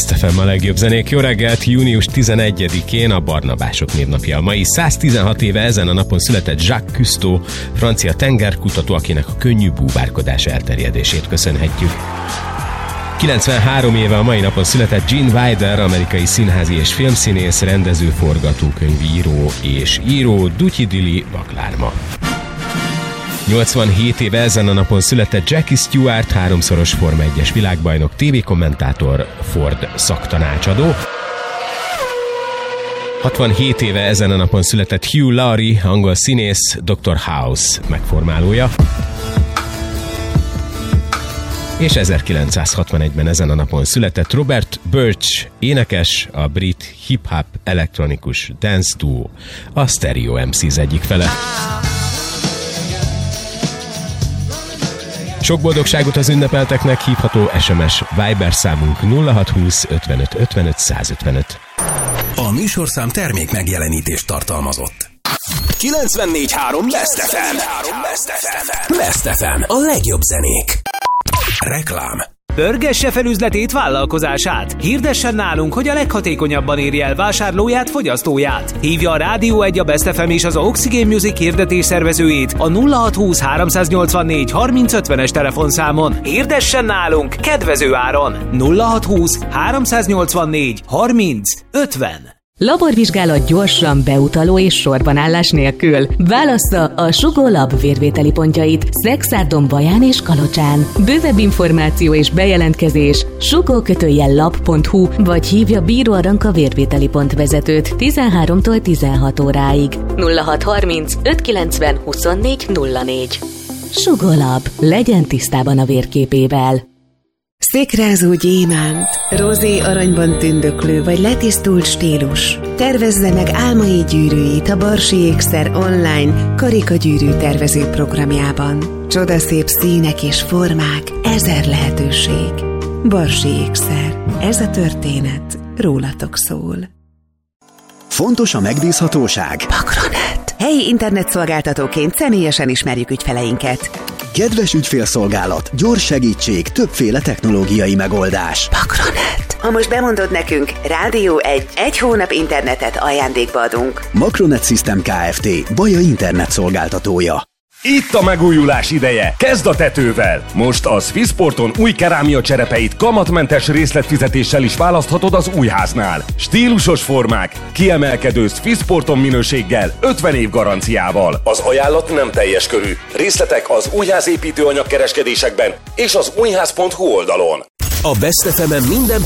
Best FM a legjobb zenék. Jó reggelt! Június 11-én a Barnabások névnapja. A mai 116 éve ezen a napon született Jacques Cousteau, francia tengerkutató, akinek a könnyű búvárkodás elterjedését köszönhetjük. 93 éve a mai napon született Gene Wilder, amerikai színházi és filmszínész, rendező, forgatókönyvíró és író, Dutyi Dili Baklárma. 87 éve ezen a napon született Jackie Stewart, háromszoros Forma 1-es világbajnok, tévékommentátor, Ford szaktanácsadó. 67 éve ezen a napon született Hugh Laurie, angol színész, Dr. House megformálója. És 1961-ben ezen a napon született Robert Birch, énekes, a brit hip-hop elektronikus dance duo, a Stereo MCs egyik fele. Sok boldogságot az ünnepelteknek, hívható SMS Viber számunk 0620 55 55 155. A műsorszám termék megjelenítést tartalmazott. 94.3 Best FM. Best FM. A legjobb zenék. Reklám. Pörgesse fel üzletét, vállalkozását. Hirdessen nálunk, hogy a leghatékonyabban érje el vásárlóját, fogyasztóját. Hívja a Rádió 1, a Best FM és az Oxygen Music hirdetés szervezőjét a 0620 384 30 50-es telefonszámon. Hirdessen nálunk kedvező áron. 0620 384 30 50. Laborvizsgálat gyorsan, beutaló és sorbanállás nélkül. Válassza a Sugó Lab vérvételi pontjait Szexárdon, Baján és Kalocsán. Bővebb információ és bejelentkezés sugó-lab.hu vagy hívja Bíró Aranka vérvételi pont vezetőt 13-tól 16 óráig. 0630 590 24 04. Sugó Lab. Legyen tisztában a vérképével. Szikrázó gyémánt, rozé aranyban tündöklő vagy letisztult stílus. Tervezze meg álmai gyűrűit a Barsi Ékszer online karikagyűrű tervező programjában. Csodaszép színek és formák, 1000 lehetőség. Barsi Ékszer. Ez a történet rólatok szól. Fontos a megbízhatóság. Makronet. Helyi internetszolgáltatóként személyesen ismerjük ügyfeleinket. Kedves ügyfélszolgálat, gyors segítség, többféle technológiai megoldás. Makronet. Ha most bemondod nekünk, Rádió 1 hónap internetet ajándékba adunk. Makronet System Kft. Baja internet szolgáltatója. Itt a megújulás ideje! Kezd a tetővel! Most a Swissporton új kerámia cserepeit kamatmentes részletfizetéssel is választhatod az újháznál. Stílusos formák, kiemelkedő Swissporton minőséggel, 50 év garanciával. Az ajánlat nem teljes körű. Részletek az újházépítőanyag kereskedésekben és az újház.hu oldalon. A Best FM-en minden